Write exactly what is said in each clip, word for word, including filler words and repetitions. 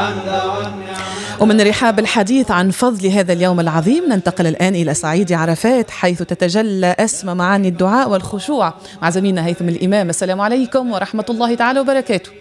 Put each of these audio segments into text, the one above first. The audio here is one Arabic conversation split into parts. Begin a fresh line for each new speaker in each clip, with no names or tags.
ومن رحاب الحديث عن فضل هذا اليوم العظيم ننتقل الآن إلى صعيد عرفات، حيث تتجلى أسمى معاني الدعاء والخشوع مع زميلنا هيثم الإمام. السلام عليكم ورحمة الله تعالى وبركاته.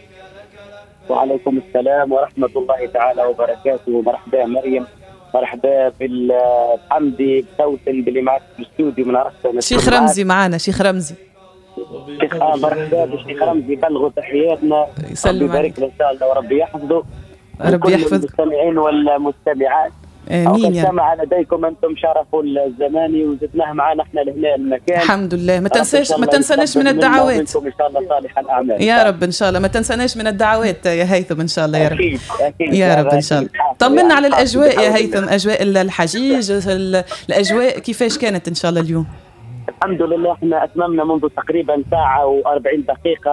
وعليكم السلام ورحمة الله تعالى وبركاته. مرحبا مريم، مرحبا بالحمدي بتوصل باللي معك في الاستوديو من عرفة.
شيخ رمزي معنا، شيخ رمزي.
شيخ مرحبا بالشيخ رمزي، بلغوا تحياتنا. ربي يبارك له إن شاء الله وربي يحفظه.
ربي يحفظ
المستمعين والمستمعات.
امين يا
سمع لديكم انتم شرفوا الزماني وزدناه معنا احنا لهنا المكان.
الحمد لله. ما تنساش ما تنسناش من الدعوات
ان شاء الله صالح الاعمال
يا رب ان شاء الله. ما تنسناش من الدعوات يا هيثم ان شاء الله يا رب.
أكيد. أكيد.
يا رب ان شاء الله. طمنا على الاجواء يا هيثم، اجواء الحجيج، الاجواء كيفاش كانت ان شاء الله اليوم؟
الحمد لله احنا اتممنا منذ تقريبا ساعه وأربعين دقيقه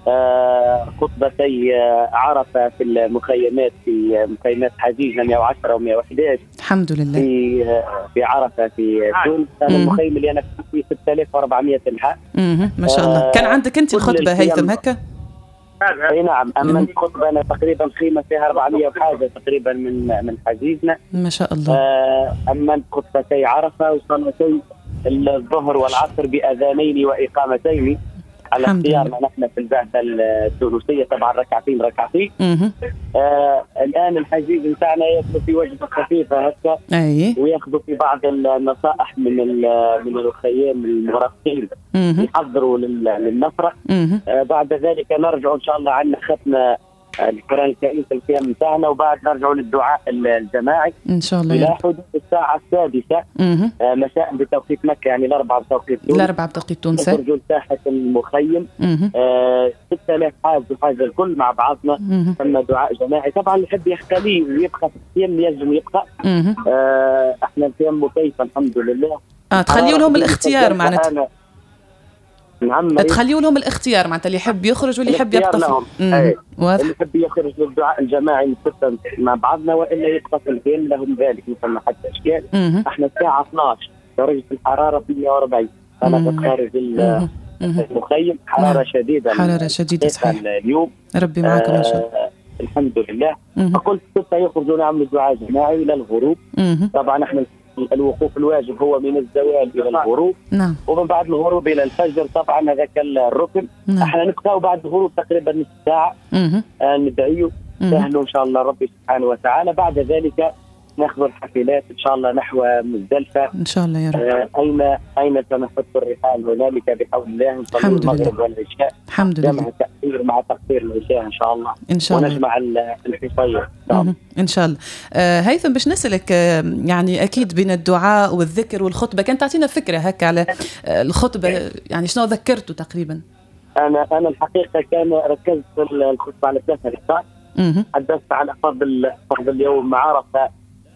آه خطبتي آه عرفه في المخيمات، في مخيمات حجيج مئة وعشرة و مئة وأحد عشر.
الحمد لله.
في آه في عرفه في تونس. انا المخيم اللي انا فيه ستة آلاف وأربعمية انحاء.
امم ما شاء الله. كان عندك انت الخطبه هيثم هكا؟
اي نعم. اما الخطبه انا تقريبا خيمه فيها أربعمية وحاجه تقريبا من من حجيجنا
ما شاء الله.
آه اما خطبتي عرفه وصلاتي الظهر والعصر باذانين واقامتين على اختيارنا نحن في البعثه التونسيه، طبعا ركعتين ركعتين. آه الان الحجيج نتاعنا ياخذوا في وجبه خفيفه هكا،
اي
وياخذوا في بعض النصائح من من الخيام المغرقين يحضروا للنفره. آه بعد ذلك نرجع ان شاء الله عندنا ختمه القرآن الكريم في الخيام نتاعنا، وبعد نرجعوا للدعاء الجماعي
ان شاء الله
الى حدود الساعه السادسه آه مساء بتوقيت مكه، يعني الاربعه بتوقيت تونس.
الاربعه بتوقيت تونس.
نخرجوا لساحه المخيم آه ستة آلاف حاج وحاجه الكل مع بعضنا. ثم دعاء جماعي. طبعا اللي يحب يختلي ويبقى في الخيم يلزم يبقى. آه احنا الخيم مكيفه الحمد لله.
اه تخليوا لهم الاختيار معناتها.
نعم
تخليوا لهم الاختيار معناتها، اللي يحب يخرج واللي يحب يبقى في
اللي يحب يخرج للدعاء الجماعي نتفتن مع بعضنا، والا يبقى في الخيم لهم ذلك مثل حتى اشكال. احنا الساعه اثنعش درجه الحراره في مئة وأربعين، انا خارج المخيم حراره شديده
حراره شديده صحيح
اليوم.
ربي معكم ان شاء الله.
آه الحمد لله. فقلت ستة يخرجوا نعمل دعاء جماعي الى الغروب. طبعا احنا الوقوف الواجب هو من الزوال الى الغروب.
نعم.
ومن بعد الغروب الى الفجر طبعا هذاك الركن. نعم. احنا نبقاو بعد الغروب تقريبا نص ساعه آه ندعيو سهلوا ان شاء الله ربي سبحانه وتعالى. بعد ذلك ناخذ الحافلات ان شاء الله نحو مزدلفه
ان شاء الله يا رب.
آه اين اين سنحط الرحال هنالك بحول الله نصلي المغرب والعشاء.
الحمد لله.
مع تقصير مع تقصير العشاء ان شاء الله.
ان شاء الله.
ونجمع الحصير
ان شاء الله. آه هيثم باش نسالك آه يعني اكيد بين الدعاء والذكر والخطبه كان تعطينا فكره هكا على آه الخطبه، يعني شنو ذكرته تقريبا؟
انا انا الحقيقه كان ركزت في الخطبه على ثلاثه نقاط. حدثت على فضل فضل يوم عرفه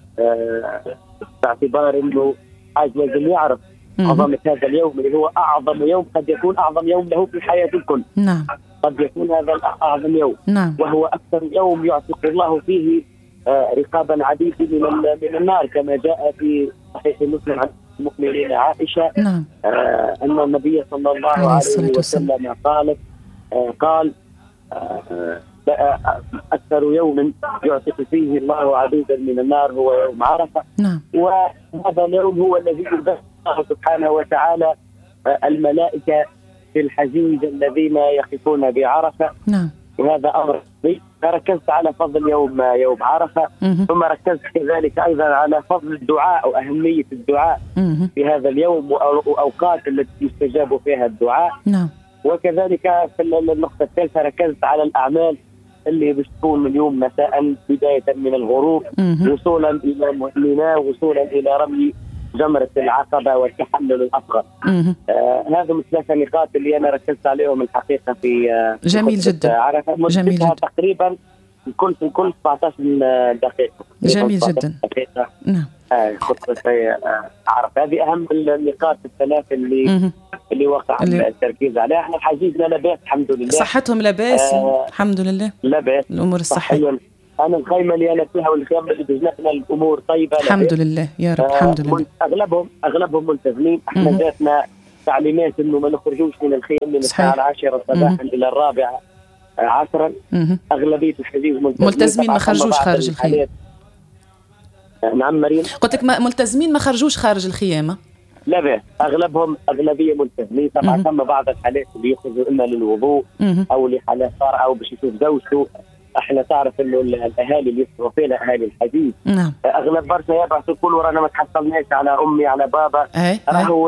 آه باعتبار انه حاج لازم يعرف عظمه هذا اليوم اللي هو اعظم يوم، قد يكون اعظم يوم له في الحياه الكل.
نعم.
قد يكون هذا اعظم يوم.
نعم.
وهو اكثر يوم يعتق الله فيه آه رقابا عديد من من النار، كما جاء في صحيح مسلم عن المؤمنين عائشه.
نعم.
آه ان النبي صلى الله عليه, عليه وسلم قال آه قال آه أكثر يوم يعتق فيه الله عبيدا من النار هو يوم عرفة.
نعم.
وهذا اليوم هو الذي يبث الله سبحانه وتعالى الملائكة في الحجيج الذين يقفون بعرفة.
نعم.
وهذا أمر فركزت على فضل يوم يوم عرفة.
مه.
ثم ركزت كذلك أيضا على فضل الدعاء وأهمية الدعاء
مه.
في هذا اليوم وأوقات التي يستجاب فيها الدعاء.
نعم.
وكذلك في النقطة الثالثة ركزت على الأعمال اللي بتكون من يوم مساء بداية من الغروب وصولا إلى منى وصولا إلى رمي جمرة العقبة والتحلل الأصغر. آه هذا من ثلاثة نقاط اللي أنا ركزت عليهم الحقيقة في آه
جميل جدا.
جميل جدا. تقريبا كل في كل سبعة عشر دقيقة.
جميل جدا.
دقيقة.
نعم.
آه خطة آه عرف هذه أهم النقاط الثلاثة اللي مه. اللي وقع اللي... التركيز عليها. احنا حجيجنا لاباس الحمد لله.
صحتهم لاباس آه الحمد لله.
لاباس
الامور الصحيه.
انا الخيمه اللي انا فيها والخيام اللي بجنبنا الامور طيبه
الحمد لله يا رب. الحمد
آه
لله.
اغلبهم اغلبهم ملتزمين. احنا ذاتنا تعليمات انه ما نخرجوش من الخيم من الساعه العاشره صباحا الى الرابعه عصرا. اغلبيه الحجيج ملتزمين,
ملتزمين ما خرجوش خارج الخيام.
نعم مريم،
قلت لك ملتزمين ما خرجوش خارج الخيامه.
لا بأس، اغلبهم اغلبيه ملتزمين. طبعا ثم بعض الحالات اللي يخرجوا اما للوضوء او لحالات طارئه او باش يشوف زوجته. احنا تعرف انه الاهالي اللي يصرفوا فينا اهالي الحديث
نعم
اغلب برشا يبعثوا يقولوا رانا ما تحصلناش على امي على بابا. راهو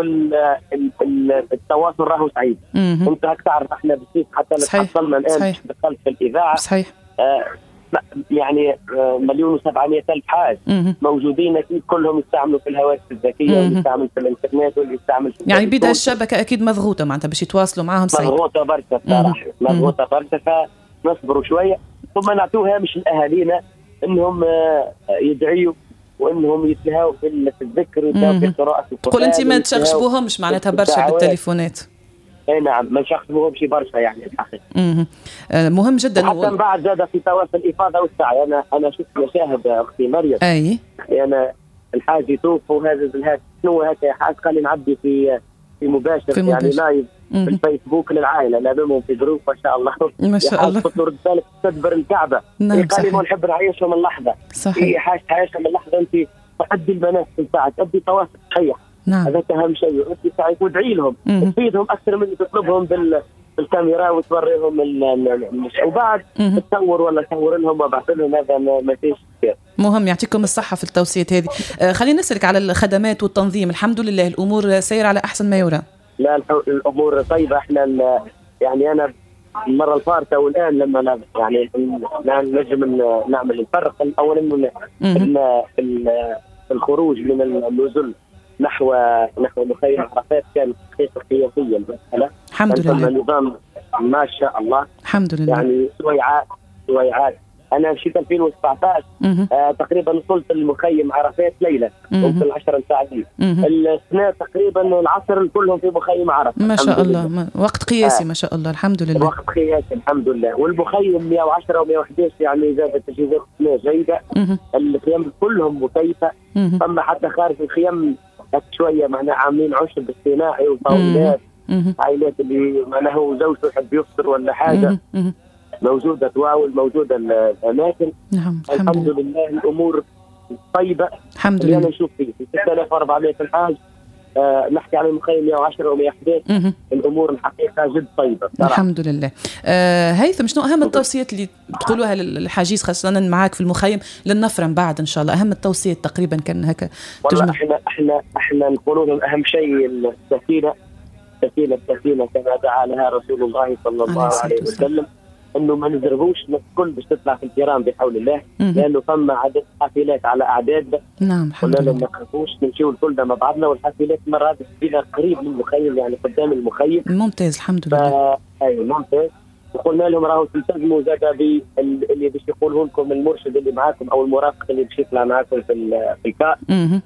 التواصل راهو صعيب. انت هك تعرف احنا بالسيف حتى تحصلنا الان دخلت في الاذاعه
صحيح
آه يعني مليون وسبعمية ألف حاج موجودين أكيد كلهم يستعملوا في الهواتف الذكية واللي يستعمل في الإنترنت واللي يستعمل في
يعني بدأ الشبكة أكيد مضغوطة معناتها باش يتواصلوا معهم صعيب.
مضغوطة برشا بصراحة مضغوطة برشا، فنصبروا شوية ثم نعطوها مش لأهالينا إنهم يدعيوا وإنهم يتلهوا في الذكر ويتلهوا في قراءة القرآن.
تقول أنت ما تشغشبوهمش معناتها برشا بالتليفونات.
اي نعم ما نشخصوهمش برشا يعني الحقيقه.
آه مهم جدا.
حتى من بعد زاد في تواصل الافاضه والسعي. انا انا شفت مشاهد اختي مريم.
اي
انا الحاج يطوف وهذا الهات شنو هكا حاج قال نعبي في في مباشر, في مباشر. يعني لايف في الفيسبوك للعائله لابمهم في جروب ما شاء الله
ما شاء الله.
قلت له رد بالك تدبر الكعبه.
نعم
قال لي ما نحب نعيشهم اللحظه.
صحيح.
هي حاج تعيشهم اللحظه انت تأدي البنات في الساعه تأدي تواصل صحيح.
نعم.
هذا أهم شيء. أنت ساعد وادعي لهم تفيدهم أكثر من تطلبهم بال بالكاميرا وتوريهم ال وبعد تصور ولا تصور لهم وبعث لهم. هذا ما فيش كثير.
مهم يعطيكم الصحة في التوصيات هذه. آه خلينا نسألك على الخدمات والتنظيم. الحمد لله الأمور سير على أحسن ما يرام.
لا الأمور طيبة. إحنا يعني أنا المرة الفارطة والآن لما يعني نجم نعمل الفرق أولا في الخروج من النزل نحو نحو مخيم عرفات كان حقيقة قياسية المسألة.
الحمد لله.
النظام ما شاء الله.
الحمد لله.
يعني سويعات سويعات. أنا مشيت ألفين وسبعطاش آه تقريبا وصلت المخيم عرفات ليلة ممكن العشرة ساعات. السنة تقريبا العصر كلهم في مخيم عرفات
ما شاء الله. ما وقت قياسي آه. ما شاء الله الحمد لله.
وقت قياسي الحمد لله. والمخيم مئة وعشرة ومئة وأحد عشر يعني زادت تجهيزات جيدة. الخيام كلهم مكيفة. ثم حتى خارج الخيام شوية معناها عاملين عشب اصطناعي وطاولات. عائلات اللي معناها زوجته يحب يفطر ولا حاجة موجودة تواول موجودة الأماكن.
نعم
الحمد لله. لله الأمور طيبة
الحمد لله.
أنا نشوف فيه ستة آلاف وأربعمائة الحاج آه نحكي عن المخيم مئة وعشرة ومئة وأحد عشر. الأمور الحقيقة جد طيبة صراحة.
الحمد لله. آه هيثم شنو أهم التوصيات اللي تقولوها للحاجيز خاصة معاك في المخيم للنفرة بعد إن شاء الله؟ أهم التوصيات تقريبا كان هكا
والله إحنا إحنا إحنا نقول لهم أهم شيء السكينة السكينة السكينة كما دعا لها رسول الله صلى الله عليه وسلم انه ما نزربوش الكل باش تطلع في الكرام بحول الله. مم. لانه ثم عدد حافلات على اعداد.
نعم الحمد لله.
ما نخافوش نمشيو الكل مع بعضنا والحافلات مرات تجينا قريب من المخيم يعني قدام المخيم.
ممتاز الحمد لله.
اي ممتاز. وقلنا لهم راهو تلتزموا زاد باللي باش يقوله لكم المرشد اللي معاكم او المرافق اللي باش يطلع معاكم في في الكاء.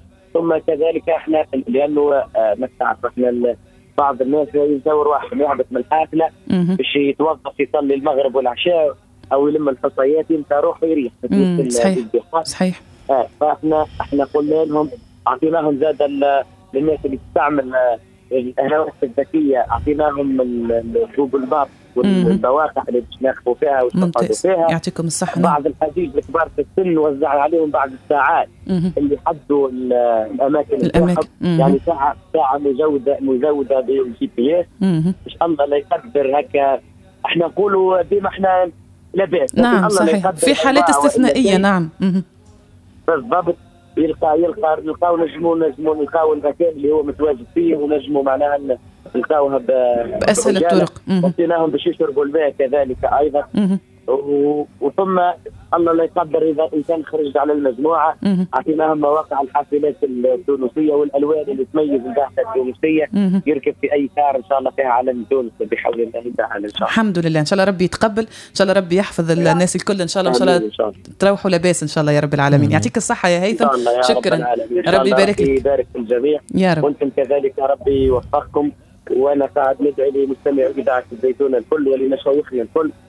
ثم كذلك احنا لانه آه ما تعرف احنا بعض الناس يزور واحد يهبط من الحافله باش يتوظف يصلي المغرب والعشاء او يلم الحصيات يمشي روحه يريح.
صحيح صحيح.
آه فاحنا احنا قلنا لهم اعطيناهم زاد للناس اللي تستعمل الهواتف الذكيه اعطيناهم الجوجل ماب والمواقع اللي باش ناخذوا فيها ونستفادوا فيها.
يعطيكم الصحه.
بعض الحجيج الكبار في السن وزعنا عليهم بعض الساعات مم. اللي حدوا الاماكن
الاماكن
يعني ساعه ساعه مزوده مزوده بالجي بي اس ان شاء الله لا يقدر هكا. احنا نقولوا ديما احنا لاباس.
نعم صحيح في حالات استثنائيه. نعم
بالضبط. يلقى يلقى يلقاو نجموا نجموا نلقاو المكان اللي هو متواجد فيه ونجموا معناها نلقاوها
بأسهل الطرق.
وقتناهم باش يشربوا الماء كذلك أيضا. وثم الله لا يقدر إذا إنسان خرج على المجموعة أعطيناهم مواقع الحافلات التونسية والألوان اللي تميز الباحثة التونسية. يركب في أي كار إن شاء الله فيها علم تونس بحول الله تعالى إن شاء الله.
الحمد لله. إن شاء الله ربي يتقبل. إن شاء الله ربي يحفظ الناس الكل إن شاء الله. إن شاء الله تروحوا لاباس إن شاء الله يا رب العالمين. يعطيك الصحة يا هيثم. شكرا.
ربي يبارك لك. يبارك في الجميع
يا رب.
وأنتم كذلك يا ربي يوفقكم. وأنا قاعد ندعي لمستمعي إذاعة الزيتون الكل ولمشايخنا الكل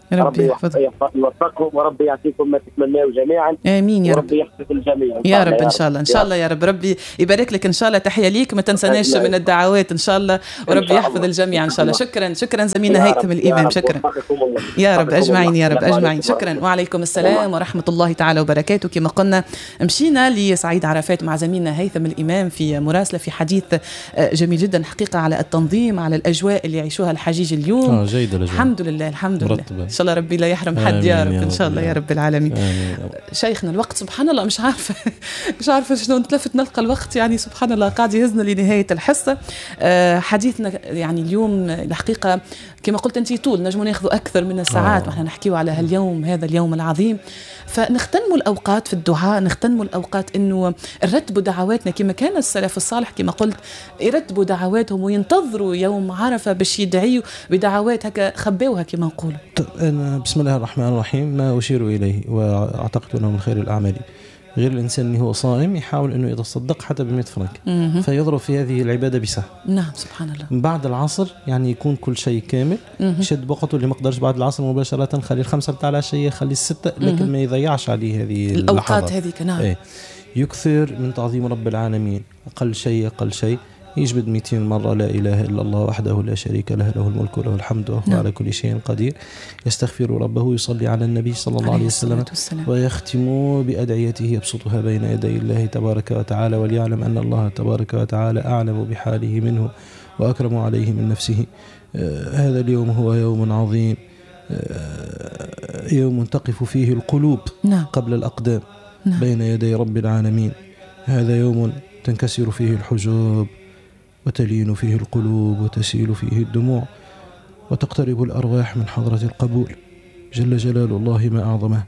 ربي يوفقكم وربي يعطيكم ما تتمنوا جميعا.
امين يا رب.
وربي يحفظ الجميع
يا رب ان شاء الله ان شاء الله يا رب. ربي يبارك لك ان شاء الله. تحيه ليك، ما تنسناش من الدعوات ان شاء الله، وربي يحفظ الجميع ان شاء الله. شكرا شكرا زميلنا هيثم الامام، شكرا يا رب اجمعين يا رب اجمعين. شكرا وعليكم السلام ورحمه الله تعالى وبركاته. كما قلنا مشينا لسعيد عرفات مع زميلنا هيثم الامام في مراسله في حديث جميل جدا حقيقه على التنظيم، على الاجواء اللي يعيشوها الحجيج اليوم.
اه جيدة الأجواء
الحمد لله الحمد لله. ان شاء الله ربي لا يحرم حد يا رب ان شاء الله يا رب العالمين. شيخنا الوقت سبحان الله مش عارفه مش عارفه شنو نتلفت نلقى الوقت يعني سبحان الله قاعد يهزنا لنهايه الحصه. أه حديثنا يعني اليوم الحقيقه كما قلت انت طول نجموا ناخذوا اكثر من الساعات واحنا نحكيوا على هاليوم هذا اليوم العظيم. فنختنموا الاوقات في الدعاء، نختنموا الاوقات انه نرتبوا دعواتنا كما كان السلف الصالح كما قلت يرتبوا دعواتهم وينتظروا يوم عرفه باش يدعيوا بدعوات هكا خباوها كما نقولوا.
أنا بسم الله الرحمن الرحيم ما أشير إليه وأعتقد أنه من خير الأعمال غير الإنسان اللي هو صائم يحاول أنه يتصدق حتى بمئة فرنك فيضرب في هذه العبادة بسهل.
نعم سبحان الله.
بعد العصر يعني يكون كل شيء كامل، شد بقته اللي ما قدرش بعد العصر مباشرة خلي الخمسة بتاع العشية خلي الستة، لكن ما يضيعش عليه هذه
الأوقات هذيك. نعم.
ايه. يكثر من تعظيم رب العالمين، أقل شيء أقل شيء يجبد مئتين مرة لا إله إلا الله وحده لا شريك له له الملك وله الحمد وهو على كل شيء قدير. يستغفر ربه، يصلي على النبي صلى الله عليه وسلم، ويختم بأدعيته يبسطها بين يدي الله تبارك وتعالى، وليعلم أن الله تبارك وتعالى أعلم بحاله منه وأكرم عليه من نفسه. آه هذا اليوم هو يوم عظيم، آه يوم تقف فيه القلوب
نعم.
قبل الأقدام نعم. بين يدي رب العالمين. هذا يوم تنكسر فيه الحجوب وتلين فيه القلوب وتسيل فيه الدموع وتقترب الأرواح من حضرة القبول. جل جلال الله ما أعظمه.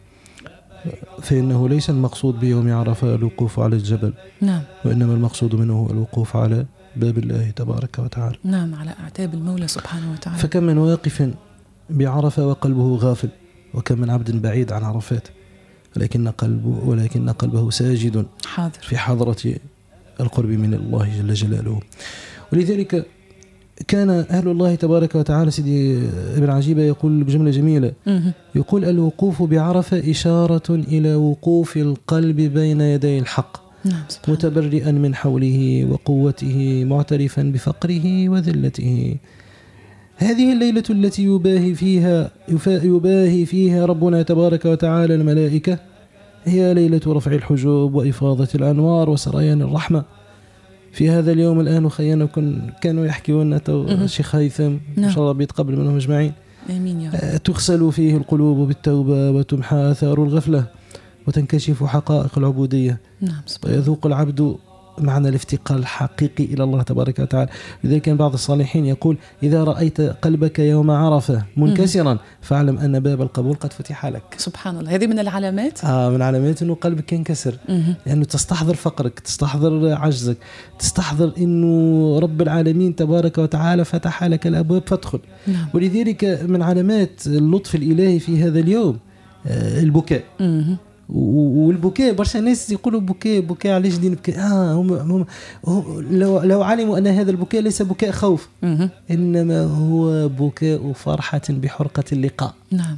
فإنه ليس المقصود بيوم عرفة الوقوف على الجبل
نعم.
وإنما المقصود منه هو الوقوف على باب الله تبارك وتعالى.
نعم على أعتاب المولى سبحانه وتعالى.
فكم من واقف بعرفة وقلبه غافل، وكم من عبد بعيد عن عرفات ولكن قلبه ولكن قلبه ساجد
حاضر في
حضرة القرب من الله جل جلاله. ولذلك كان أهل الله تبارك وتعالى سيدي ابن عجيبة يقول بجملة جميلة، يقول الوقوف بعرفة إشارة إلى وقوف القلب بين يدي الحق متبرئا من حوله وقوته معترفا بفقره وذلته. هذه الليلة التي يباهي فيها يباهي فيها ربنا تبارك وتعالى الملائكة هي ليلة رفع الحجوب وإفاضة الأنوار وسريان الرحمة. في هذا اليوم الآن خيانا كانوا يحكون الشيخ هيثم إن شاء الله بيتقبل منهم أجمعين.
آمين يا رب.
تغسل فيه القلوب بالتوبة وتمحى آثار الغفلة وتنكشف حقائق العبودية.
نعم.
ويذوق العبد معنى الافتقار الحقيقي إلى الله تبارك وتعالى. لذلك كان بعض الصالحين يقول إذا رأيت قلبك يوم عرفة منكسرا فاعلم أن باب القبول قد فتح لك.
سبحان الله. هذه من العلامات
آه من علامات أنه قلبك ينكسر، لأنه يعني تستحضر فقرك، تستحضر عجزك، تستحضر أنه رب العالمين تبارك وتعالى فتح لك الأبواب فادخل.
نعم.
ولذلك من علامات اللطف الإلهي في هذا اليوم آه البكاء.
مه.
والبكاء برشا ناس يقولوا بكاء بكاء علاش دي نبكي. اه هم, هم, هم لو لو علموا ان هذا البكاء ليس بكاء خوف
مه.
انما هو بكاء فرحة بحرقة اللقاء.
نعم.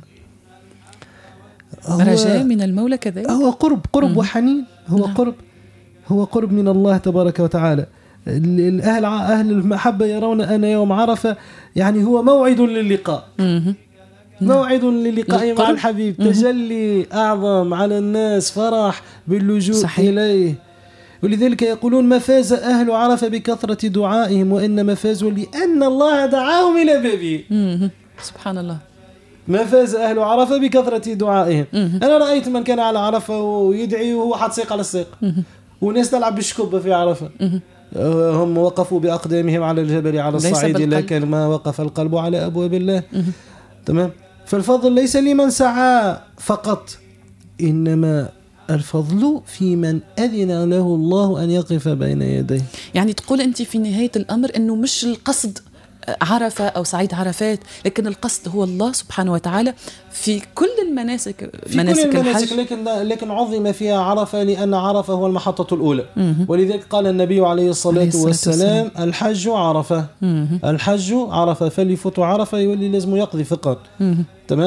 رجاء من المولى كذلك.
هو قرب قرب مه. وحنين. هو
نعم.
قرب هو قرب من الله تبارك وتعالى. الأهل أهل المحبة يرون أن يوم عرفة يعني هو موعد للقاء.
مه.
موعد للقاء مع الحبيب، تجلي أعظم على الناس، فرح باللجوء صحيح. إليه. ولذلك يقولون ما فاز أهل عرفة بكثرة دعائهم وإنما فازوا لأن الله دعاهم إلى بابه.
سبحان الله.
ما فاز أهل عرفة بكثرة دعائهم. أنا رأيت من كان على عرفة ويدعي وهو حد سيق على السيق وناس تلعب بالشكوبة في عرفة. هم وقفوا بأقدامهم على الجبل على الصعيد لكن ما وقف القلب على أبواب الله. تمام. فالفضل ليس لمن سعى فقط، إنما الفضل في من أذن له الله أن يقف بين يديه.
يعني تقول أنت في نهاية الأمر أنه مش القصد عرفة أو سعيد عرفات، لكن القصد هو الله سبحانه وتعالى في كل المناسك،
في مناسك كل المناسك الحج. لكن لكن عظم فيها عرفة لأن عرفة هو المحطة الأولى.
مه.
ولذلك قال النبي عليه الصلاة, عليه الصلاة والسلام الحج عرفة.
مه.
الحج عرفة فليفوت عرفة يولي لازم يقضي فقط.
مه.
تمام.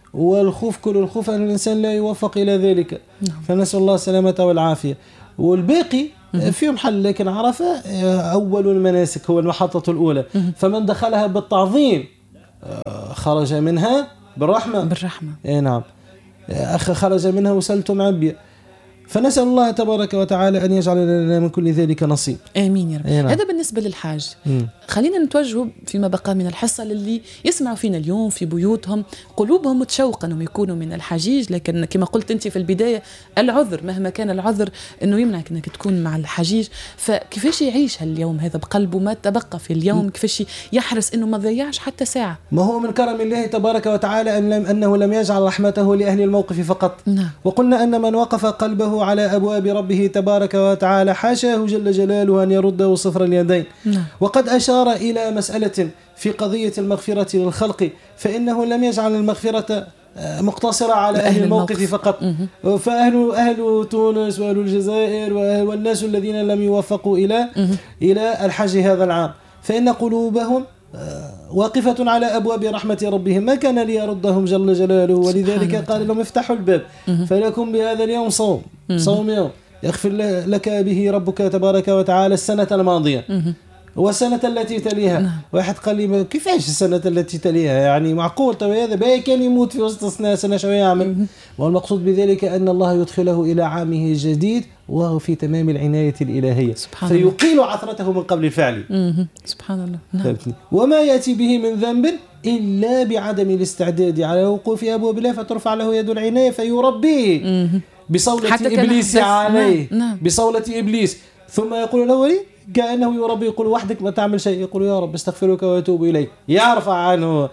والخوف كل الخوف أن الإنسان لا يوفق إلى ذلك. نعم. فنسأل الله السلامة والعافية. والباقي فيهم حل، لكن عرفة أول المناسك، هو المحطة الأولى، فمن دخلها بالتعظيم خرج منها بالرحمة
بالرحمة.
إيه نعم، أخ خرج منها وسلت معبية. فنسأل الله تبارك وتعالى أن يجعل لنا من كل ذلك نصيب.
آمين يا رب.
نعم.
هذا بالنسبة للحاج. مم. خلينا نتوجهوا فيما بقى من الحصة للي يسمعوا فينا اليوم في بيوتهم، قلوبهم متشوقة أنهم يكونوا من الحجيج، لكن كما قلت أنت في البداية العذر مهما كان العذر أنه يمنعك أنك تكون مع الحجيج. فكيفاش يعيش هاليوم هذا بقلبه ما تبقى في اليوم؟ مم. كيفاش يحرص أنه ما ضيعش حتى ساعة؟
ما هو من كرم الله تبارك وتعالى أن لم أنه لم يجعل رحمته لأهل الموقف فقط. نعم. وقلنا أن من وقف قلبه على أبواب ربه تبارك وتعالى حاشاه جل جلاله أن يرده صفر اليدين. نعم. وقد أشار إلى مسألة في قضية المغفرة للخلق، فإنه لم يجعل المغفرة مقتصرة على أهل الموقف فقط. مه. فأهل أهل تونس وأهل الجزائر والناس الذين لم يوفقوا إلى مه. إلى الحج هذا العام، فإن قلوبهم واقفة على أبواب رحمة ربهم، ما كان ليردهم جل جلاله، ولذلك قال لهم افتحوا الباب فلكم بهذا اليوم صوم صوم يوم يغفر لك به ربك تبارك وتعالى السنة الماضية والسنة التي تليها. نعم. واحد قال لي كيفاش السنة التي تليها؟ يعني معقول طيب هذا باقي كان يموت في وسط سنة سنة شو يعمل؟ والمقصود بذلك أن الله يدخله إلى عامه الجديد وهو في تمام العناية الإلهية، فيقيل عثرته من قبل الفعل.
سبحان الله. نعم.
وما يأتي به من ذنب إلا بعدم الاستعداد على وقوف أبواب الله فترفع له يد العناية فيربيه بصولة إبليس عليه. نعم. بصولة إبليس، ثم يقول له ولي كأنه يربي، يقول وحدك ما تعمل شيء، يقول يا رب استغفرك واتوب إليك، يرفع عنه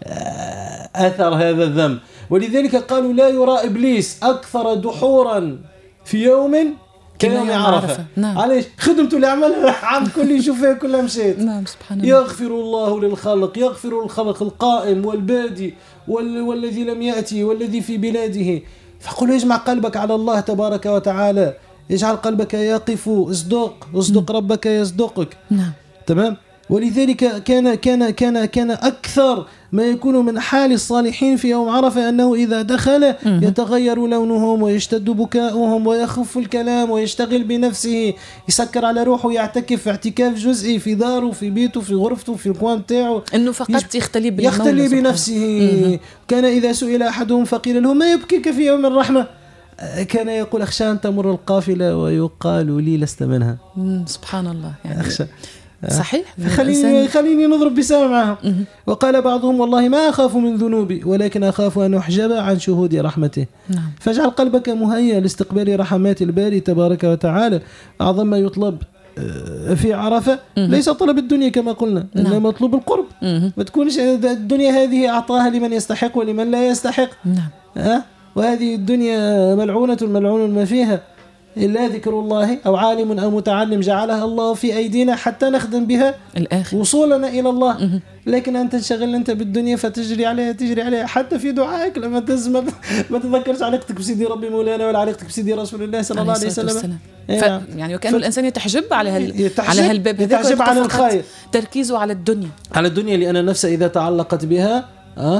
أثر هذا الذنب. ولذلك قالوا لا يرى إبليس أكثر دحورا في يوم كيوم عرفة. نعم. عليش خدمته اللي عملها عام كل يشوف فيها كلها مشيت.
نعم سبحان الله.
يغفر الله للخلق، يغفر الخلق القائم والبادي وال... والذي لم يأتي والذي في بلاده. فقل يجمع قلبك على الله تبارك وتعالى، يجعل قلبك يقف، اصدق اصدق ربك يصدقك. نعم. تمام. ولذلك كان كان كان كان أكثر ما يكون من حال الصالحين في يوم عرفة أنه إذا دخل يتغير لونهم ويشتد بكاؤهم ويخف الكلام ويشتغل بنفسه، يسكر على روحه، يعتكف في اعتكاف جزئي في داره في بيته في غرفته في الكوان بتاعه،
إنه فقط يختلي
يختلي بنفسه. كان إذا سئل أحدهم فقيل له ما يبكيك في يوم الرحمة، كان يقول أخشى أن تمر القافلة ويقال لي لست منها.
سبحان الله. يعني
أخشى.
صحيح.
خليني خليني نضرب بسام معهم. وقال بعضهم والله ما أخاف من ذنوبي ولكن أخاف أن أحجب عن شهود رحمته. نعم. فاجعل قلبك مهيئا لاستقبال رحمات الباري تبارك وتعالى. أعظم ما يطلب في عرفة ليس طلب الدنيا كما قلنا، نعم. إنما مطلوب القرب. ما تكونش الدنيا هذه أعطاها لمن يستحق ولمن لا يستحق. نعم. أه؟ وهذه الدنيا ملعونة ملعون ما فيها إلا ذكر الله أو عالم أو متعلم جعلها الله في أيدينا حتى نخدم بها الآخر وصولنا إلى الله. لكن أنت تشغل أنت بالدنيا فتجري عليها تجري عليها حتى في دعائك لما تزمت ما تذكرش علاقتك بسيدي ربي مولانا ولا علاقتك بسيدي رسول الله صلى الله عليه وسلم.
ف... يعني وكأن ف... الإنسان يتحجب على هال... يتحجب على هالباب،
يتحجب عن الخير،
تركيزه على الدنيا
على الدنيا، لأن النفس إذا تعلقت بها أه؟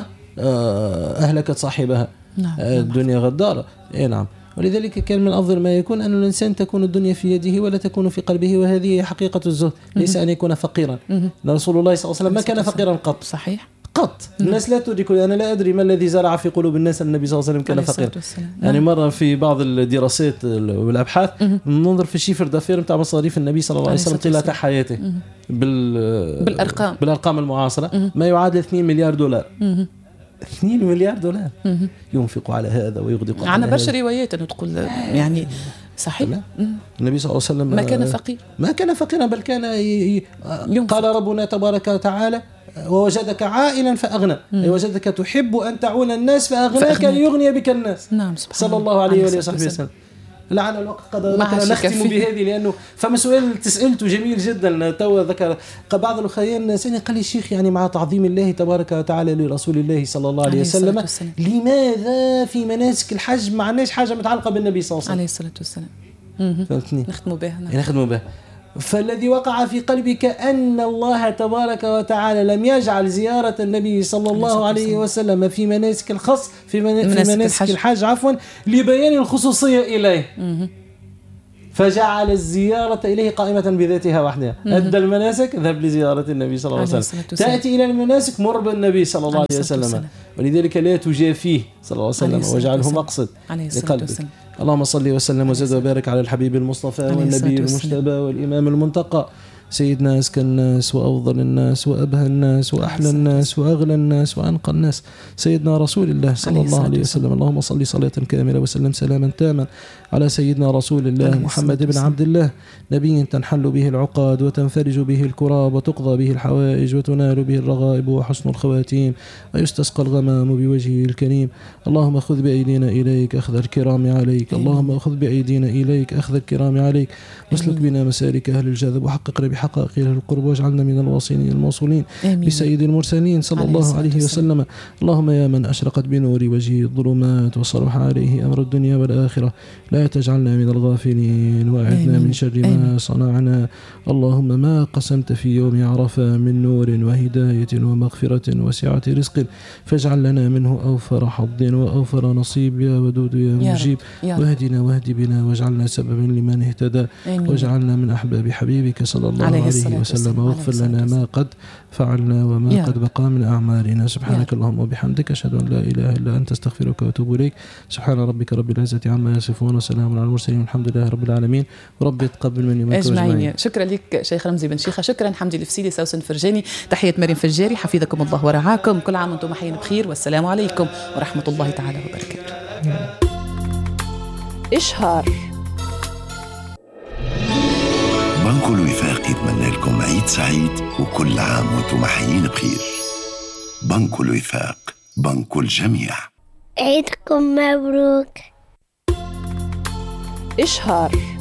أهلكت صاحبها. نعم. الدنيا غدارة. إيه نعم. ولذلك كان من أفضل ما يكون أن الإنسان تكون الدنيا في يده ولا تكون في قلبه، وهذه حقيقة الزهد، ليس أن يكون فقيرا. رسول الله صلى الله عليه وسلم ما كان فقيرا قط.
صحيح.
قط. الناس لا تدرك، أنا لا أدري ما الذي زرع في قلوب الناس أن النبي صلى الله عليه وسلم كان فقيرا. يعني مرة في بعض الدراسات والأبحاث ننظر في الشيفر دافير بتاع مصاريف النبي صلى الله عليه وسلم طيلة حياته بال بالأرقام بالأرقام المعاصرة ما يعادل اثنين مليار دولار. اثنين مليار دولار ينفق على هذا ويغدق على
عنا برشا روايات أنه تقول يعني صحيح.
النبي صلى الله عليه وسلم
ما كان فقير
ما كان فقيرا بل كان ي... قال ربنا تبارك وتعالى ووجدك عائلا فأغنى، أي وجدك تحب أن تعول الناس فأغناك ليغني بك الناس.
نعم.
صلى الله عليه وآله وصحبه وسلم. لعل الوقت قد نختم بهذه، لأنه فما سؤال تسألته جميل جدا تو ذكر بعض الأخوين سألني قال لي الشيخ يعني مع تعظيم الله تبارك وتعالى لرسول الله صلى الله عليه وسلم لماذا في مناسك الحج ما عندناش حاجة متعلقة بالنبي صلى الله عليه وسلم
عليه الصلاة والسلام. فهمتني. نختموا بها.
نختموا بها. فالذي وقع في قلبك أن الله تبارك وتعالى لم يجعل زيارة النبي صلى الله عليه وسلم في مناسك الخاص في, من في مناسك, مناسك الحج, الحج عفوا لبيان الخصوصية إليه، فجعل الزيارة إليه قائمة بذاتها وحدها. أدى المناسك ذهب لزيارة النبي صلى الله عليه وسلم، تأتي إلى المناسك مر بالنبي صلى الله عليه وسلم، ولذلك لا تجافيه صلى الله عليه وسلم واجعله مقصد لقلبك. اللهم صل وسلم وزد وبارك على الحبيب المصطفى والنبي المجتبى والإمام المنتقى سيدنا أزكى الناس وأفضل الناس وأبهى الناس وأحلى الناس وأغلى الناس وأنقى الناس سيدنا رسول الله صلى الله عليه وسلم. اللهم صل صلاة كاملة وسلم سلاما تاما على سيدنا رسول الله محمد بن عبد الله، نبي تنحل به العقاد وتنفرج به الكراب وتقضى به الحوائج وتنال به الرغائب وحسن الخواتيم ويستسقى الغمام بوجهه الكريم. اللهم خذ بأيدينا إليك أخذ الكرام عليك، اللهم خذ بأيدينا إليك أخذ الكرام عليك، واسلك بنا مسالك أهل الجذب وحقق بحقائق أهل القرب واجعلنا من الواصلين الموصولين بسيد المرسلين صلى الله عليه وسلم. اللهم يا من أشرقت بنور وجهه الظلمات وصلح عليه أمر الدنيا والآخرة لا تجعلنا من الغافلين وأعذنا من شر ما صنعنا. اللهم ما قسمت في يوم عرفة من نور وهداية ومغفرة وسعة رزق فاجعل لنا منه أوفر حظ وأوفر نصيب يا ودود يا مجيب، واهدنا واهد بنا واجعلنا سببا لمن اهتدى، واجعلنا من أحباب حبيبك صلى الله عليه, عليه وسلم، واغفر لنا ما قد فعلنا وما قد بقى من أعمالنا. سبحانك اللهم وبحمدك أشهد أن لا إله إلا أنت استغفرك وأتوب إليك. سبحان ربك رب العزة عما يصفون وسلام على المرسلين والحمد لله رب العالمين، ورب تقبل مني ومنكم أجمعين.
شكرا لك شيخ رمزي بن شيخة، شكرا حمدي الفسيلي، سوسن فرجاني، تحية مريم فجاري، حفظكم الله ورعاكم، كل عام وانتم حيين بخير، والسلام عليكم ورحمة الله تعالى وبركاته.
إشهار
بنك الوفاق يتمنى لكم عيد سعيد وكل عام وانتم حيين بخير. بنك الوفاق، بنك الجميع.
عيدكم مبروك.
إشهار